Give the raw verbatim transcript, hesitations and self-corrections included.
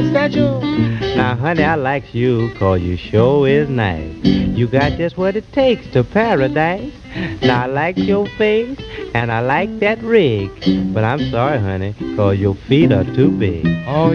little statue. Now, honey, I likes you 'cause you sure is nice. You got just what it takes to paradise. Now, I like your face, and I like that rig. But I'm sorry, honey, 'cause your feet are too big. Oh,